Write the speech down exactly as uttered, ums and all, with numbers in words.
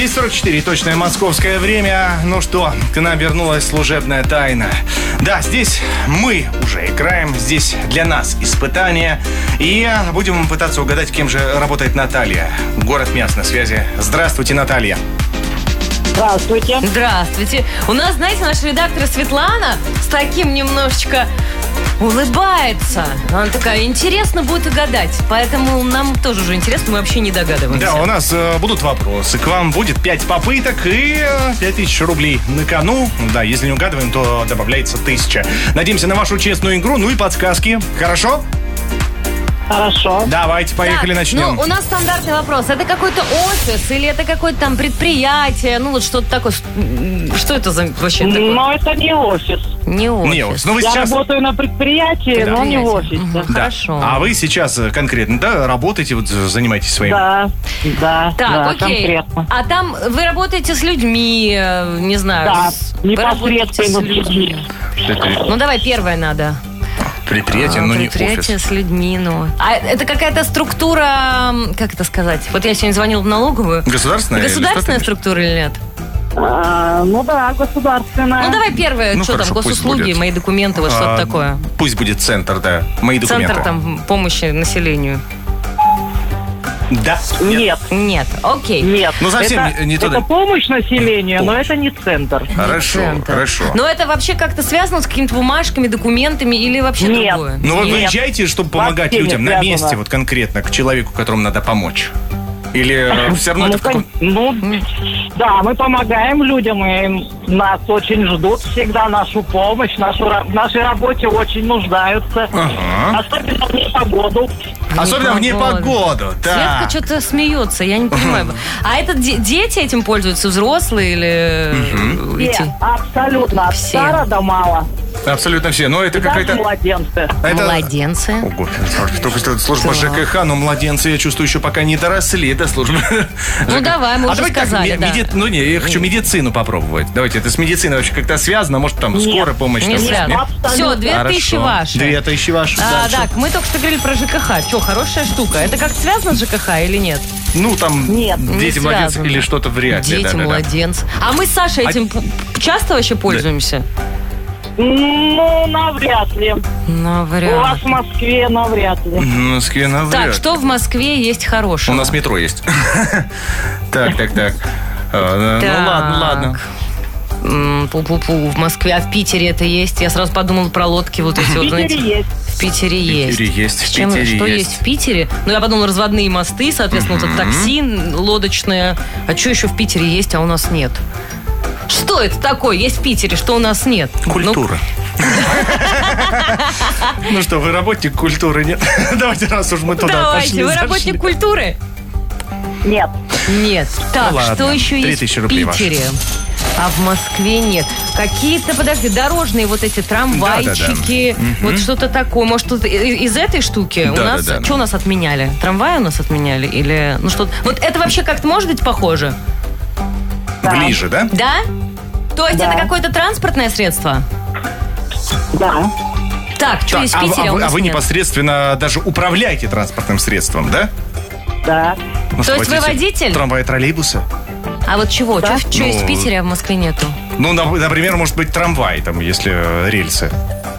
десять сорок четыре, точное московское время. Ну что, к нам вернулась служебная тайна. Да, здесь мы уже играем, здесь для нас испытание. И будем пытаться угадать, кем же работает Наталья. Город Миасс на связи. Здравствуйте, Наталья. Здравствуйте. Здравствуйте. У нас, знаете, наша редактор Светлана с таким немножечко улыбается. Она такая, интересно будет угадать. Поэтому нам тоже уже интересно, мы вообще не догадываемся. Да, у нас э, будут вопросы. К вам будет пять попыток и э, пять тысяч рублей на кону. Да, если не угадываем, то добавляется тысяча. Надеемся на вашу честную игру, ну и подсказки. Хорошо? Хорошо. Давайте, поехали, Так, начнем. Ну, у нас стандартный вопрос. Это какой-то офис или это какое-то там предприятие? Ну, вот что-то такое. Что это за вообще такое? Но это не офис. Не офис. Не, ну вы Я сейчас... работаю на предприятии, Да. но не в Предприятие. офисе. Мгм. Да. Хорошо. А вы сейчас э, конкретно, да, работаете, вот занимаетесь своим? Да, да, Так, да, окей. конкретно. А там вы работаете с людьми, э, не знаю. Да, с- вы непосредственно работаете с людьми. Ну, давай первое надо. Предприятие, А, но не предприятие офис. с людьми, ну. А это какая-то структура, м, как это сказать? Вот я сегодня звонила в налоговую. Государственная? или Государственная что-то? структура или нет? А, ну да, государственная. Ну, давай первое, Ну, что хорошо, там, пусть госуслуги, будет. мои документы, вот что-то А, такое. Пусть будет центр, да. Мои документы. Центр там помощи населению. Да. Нет, Нет, окей. нет. Ну, совсем это, не туда. это помощь населению, но Помощь. это не центр. Хорошо, Центр. хорошо. Но это вообще как-то связано с какими-то бумажками, документами или вообще Нет. другое? Ну вы Нет. выезжаете, чтобы помогать Вообще не людям на связано. месте, вот конкретно, к человеку, которому надо помочь? Или все равно Ну, это в каком... кон- ну, да, мы помогаем людям, и нас очень ждут всегда, нашу помощь, нашу, ра- в нашей работе очень нуждаются. Ага. Особенно в непогоду. Особенно в непогоду, Светка да. что-то смеется, я не понимаю. А это де- дети этим пользуются, взрослые или э, эти? Все, абсолютно, от Все. стара до мала. Абсолютно все. Но это И даже какая-то... младенцы. Это... Младенцы. Ого, только что служба Так. ЖКХ, но младенцы, я чувствую, еще пока не доросли до службы. Ну, давай, мы а уже давайте сказали, так, да. меди- ну не, я хочу медицину попробовать. Давайте, это с медициной вообще как-то связано, может там Нет, скорая помощь? Не там, связано. Абсолютно. Все, две Хорошо. тысячи ваши. Две тысячи ваши. А, дальше. так, мы только что говорили про ЖКХ. Что, хорошая штука? Это как связано с ЖКХ или нет? Ну там Нет, не дети, младенцы связано. или что-то вряд ли. Дети, да, да, да. младенцы. А мы с Сашей этим п- часто вообще пользуемся? Ну, навряд ли. Ну, У вас вариант. в Москве навряд ли. В Москве навряд. Так, что в Москве есть хорошего? У нас метро есть. Так, так, так. А, Ну Так. ладно, ладно. М, Пу-пу-пу, в Москве, а в Питере это есть? Я сразу подумала про лодки вот эти В вот, Питере знаете. есть. В Питере В есть. Питере есть, в С чем- Питере что есть. есть в Питере? Ну, я подумала, разводные мосты, соответственно, вот это такси лодочное. А что еще в Питере есть, а у нас нет? Что это такое? Есть в Питере, что у нас нет? Культура. Ну что, вы работник культуры, нет? Давайте, раз уж мы Ну, туда давайте, пошли. вы зашли. работник культуры? Нет. Нет. Так, Ну ладно, что еще три есть тысячи в рублей ваши. Питере? А в Москве нет. Какие-то, подожди, дорожные вот эти трамвайчики, вот что-то такое. Может, тут и- из этой штуки у Да, нас... да, да. Что у нас отменяли? Трамваи у нас отменяли? Или, ну что... Вот это вообще как-то может быть похоже? Ближе, да? Да? То есть Да. это какое-то транспортное средство? Да. Так, что Так, есть в а, Питере, а а у вы, а нас вы нет? непосредственно даже управляете транспортным средством, да? Да. Ну, То есть вы водитель водитель? Трамвая, троллейбуса? А вот чего? Да. Что есть в Ну, Питере, а в Москве нету? Ну, на- например, может быть, трамвай, там, если э, рельсы.